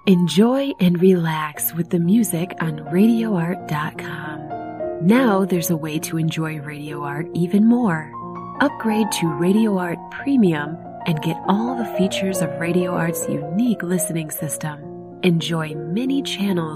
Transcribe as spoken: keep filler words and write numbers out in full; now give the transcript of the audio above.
Enjoy and relax with the music on radio art dot com. Now there's a way to enjoy Radio Art even more. Upgrade to Radio Art Premium and get all the features of Radio Art's unique listening system. Enjoy many channels